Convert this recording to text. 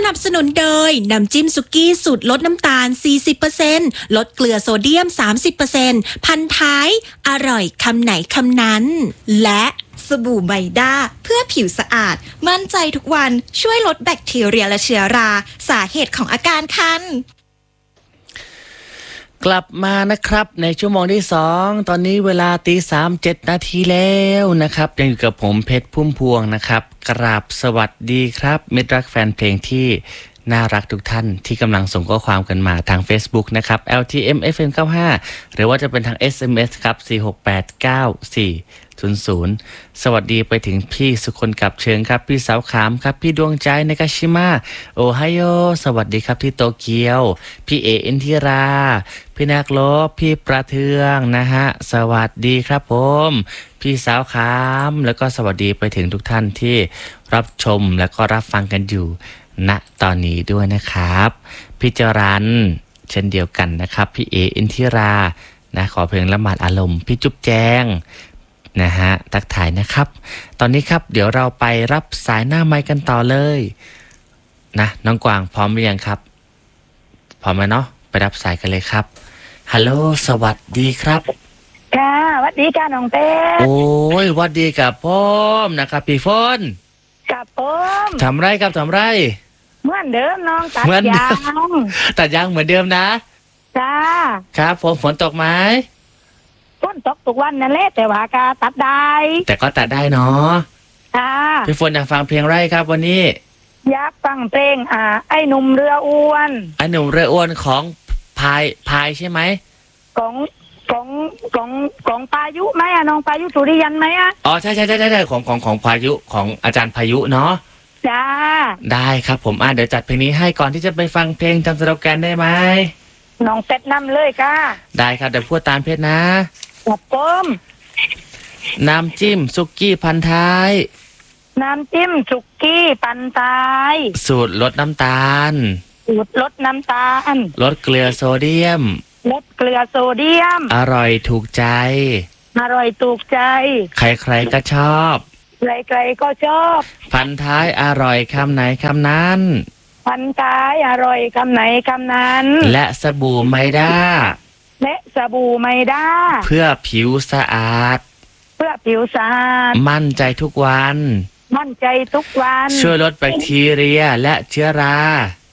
นับสนุนโดยน้ำจิ้มสุกี้สูตรลดน้ำตาล 40% ลดเกลือโซเดียม 30% พันท้ายอร่อยคำไหนคำนั้นและสบู่ไบด้าเพื่อผิวสะอาดมั่นใจทุกวันช่วยลดแบคทีเรียและเชื้อราสาเหตุของอาการคันกลับมานะครับในชั่วโมงที่2ตอนนี้เวลา3:07 นาทีแล้วนะครับยังอยู่กับผมเพชรพุ่มพวงนะครับกราบสวัสดีครับมิตรรักแฟนเพลงที่น่ารักทุกท่านที่กำลังส่งข้อความกันมาทาง Facebook นะครับ LTM FM 95หรือว่าจะเป็นทาง SMS ครับ4689400สวัสดีไปถึงพี่สุคนกับเชิงครับพี่สาวขามครับพี่ดวงใจในกาชิมะโอไฮโอสวัสดีครับที่โตเกียวพี่เออินทิราพี่นักลบพี่ประเทืองนะฮะสวัสดีครับผมพี่สาวขามแล้วก็สวัสดีไปถึงทุกท่านที่รับชมแล้วก็รับฟังกันอยู่ณตอนนี้ด้วยนะครับพี่จรัญเช่นเดียวกันนะครับพี่เออินทิรานะขอเพลงละหมาดอารมณ์พี่จุ๊บแจงนะฮะทักทายนะครับตอนนี้ครับเดี๋ยวเราไปรับสายหน้าไมค์กันต่อเลยนะน้องกวางพร้อมหรือยังครับพร้อมไหมเนาะไปรับสายกันเลยครับฮัลโหลสวัสดีครับค่ะสวัสดีค่ะน้องเต้โอ้ยสวัสดีกับพ่อมนะครับพี่ฝนกับผมทำไรครับทำไรเหมือนเดิมน้องตัดยางตัดยางเหมือนเดิมนะจ้าครับฝนตกไหมฝนตกทุกวันนั่นแหละแต่ว่าก็ตัดได้แต่ก็ตัดได้เนาะค่ะพี่ฝนอยากฟังเพลงไรครับวันนี้อยากฟังเพลงไอ้หนุ่มเรืออ้วนไอ้หนุ่มเรืออ้วนของพายใช่ไหมของพายุไหมน้องพายุสุริยันไหมอ๋อใช่ของพายุของอาจารย์พายุเนาะจ้าได้ครับผมเดี๋ยวจัดเพลงนี้ให้ก่อนที่จะไปฟังเพลงจำสโลแกนได้ไหมน้องเป็ดนำเลยค่ะได้ครับเดี๋ยวพูดตามเพชรนะครับผมน้ำจิ้มสุกี้พันท้ายน้ำจิ้มสุกี้พันท้ายสูตรลดน้ำตาลสูตรลดน้ำตาลลดเกลือโซเดียมลดเกลือโซเดียมอร่อยถูกใจอร่อยถูกใจใครๆก็ชอบใครๆก็ชอบพันท้ายอร่อยคำไหนคำนั้นพันท้ายอร่อยคำไหนคำนั้นและสบู่ไมด้าและสบู่ไมด้าเพื่อผิวสะอาดเพื่อผิวสะอาดมั่นใจทุกวันมั่นใจทุกวันช่วยลดแบคทีเรียและเชื้อรา